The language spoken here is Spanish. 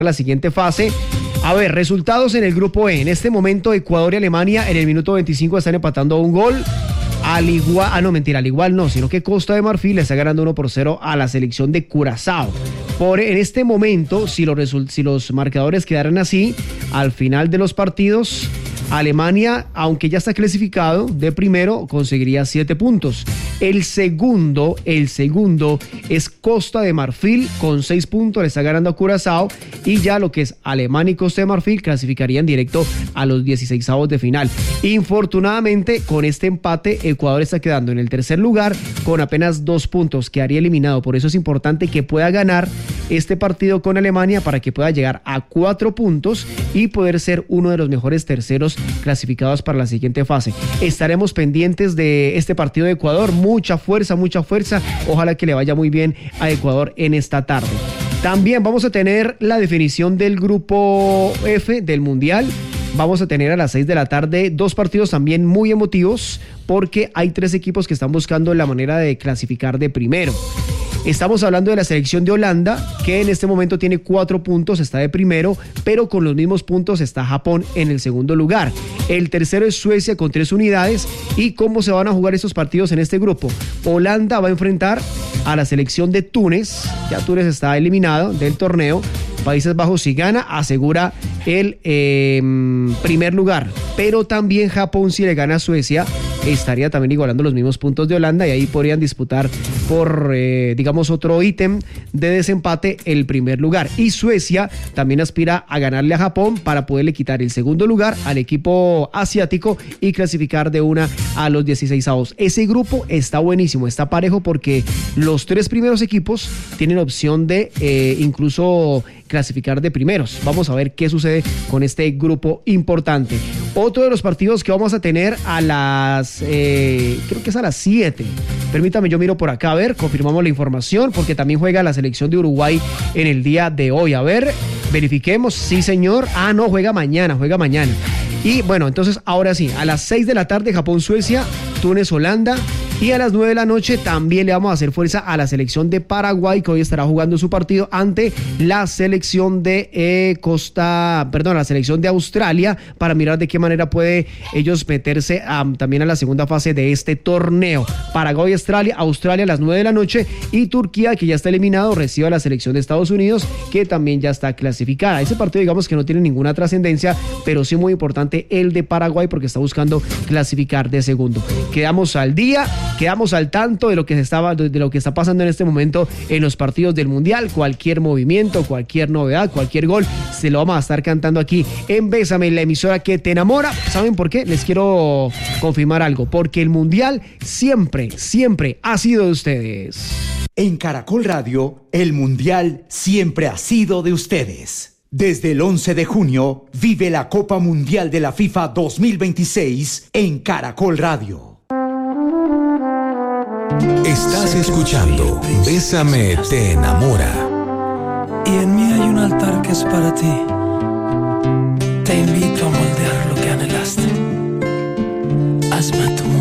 la siguiente fase. A ver, resultados en el grupo E. En este momento Ecuador y Alemania en el minuto 25 están empatando a un gol. Al igual no, sino que Costa de Marfil le está ganando 1-0 a la selección de Curazao. En este momento, si los marcadores quedaran así, al final de los partidos, Alemania, aunque ya está clasificado de primero, conseguiría 7 puntos. El segundo es Costa de Marfil con 6 puntos, le está ganando a Curazao, y ya lo que es Alemania y Costa de Marfil clasificarían directo a los 16avos de final. Infortunadamente, con este empate, Ecuador está quedando en el tercer lugar con apenas 2 puntos, quedaría eliminado. Por eso es importante que pueda ganar este partido con Alemania para que pueda llegar a 4 puntos y poder ser uno de los mejores terceros clasificados para la siguiente fase. Estaremos pendientes de este partido de Ecuador. Mucha fuerza. Ojalá que le vaya muy bien a Ecuador en esta tarde. También vamos a tener la definición del grupo F del Mundial. Vamos a tener a las 6 de la tarde 2 partidos también muy emotivos, porque hay 3 equipos que están buscando la manera de clasificar de primero. Estamos hablando de la selección de Holanda, que en este momento tiene 4 puntos, está de primero, pero con los mismos puntos está Japón en el segundo lugar. El tercero es Suecia con 3 unidades. ¿Y cómo se van a jugar estos partidos en este grupo? Holanda va a enfrentar a la selección de Túnez. Ya Túnez está eliminado del torneo. Países Bajos, si gana, asegura el primer lugar. Pero también Japón, si le gana a Suecia, estaría también igualando los mismos puntos de Holanda, y ahí podrían disputar por, otro ítem de desempate el primer lugar. Y Suecia también aspira a ganarle a Japón para poderle quitar el segundo lugar al equipo asiático y clasificar de una a los 16avos. Ese grupo está buenísimo, está parejo, porque los 3 primeros equipos tienen opción de incluso clasificar de primeros. Vamos a ver qué sucede con este grupo importante. Otro de los partidos que vamos a tener a las creo que es a las 7. Permítame, yo miro por acá, a ver, confirmamos la información, porque también juega la selección de Uruguay en el día de hoy. A ver, verifiquemos, sí señor. No, juega mañana. Y bueno, entonces ahora sí, a las 6 de la tarde Japón-Suecia, Túnez-Holanda. Y a las 9 de la noche también le vamos a hacer fuerza a la selección de Paraguay, que hoy estará jugando su partido ante la selección de la selección de Australia, para mirar de qué manera puede ellos meterse también a la segunda fase de este torneo. Paraguay, Australia a las 9 de la noche, y Turquía, que ya está eliminado, recibe a la selección de Estados Unidos, que también ya está clasificada. Ese partido, digamos que no tiene ninguna trascendencia, pero sí muy importante el de Paraguay, porque está buscando clasificar de segundo. Quedamos al día. Quedamos al tanto de lo que está pasando en este momento en los partidos del Mundial. Cualquier movimiento, cualquier novedad, cualquier gol, se lo vamos a estar cantando aquí en Bésame, la emisora que te enamora. ¿Saben por qué? Les quiero confirmar algo. Porque el Mundial siempre ha sido de ustedes. En Caracol Radio, el Mundial siempre ha sido de ustedes. Desde el 11 de junio, vive la Copa Mundial de la FIFA 2026 en Caracol Radio. Estás escuchando Bésame te enamora. Y en mí hay un altar que es para ti. Te invito a moldear lo que anhelaste. Hazme tu mujer.